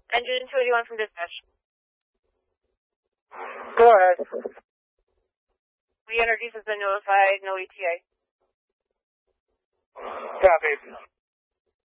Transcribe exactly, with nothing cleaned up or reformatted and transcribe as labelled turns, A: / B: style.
A: Engine two eighty-one from dispatch.
B: Go ahead.
A: Re-energies has been notified, no E T A.
B: Copy.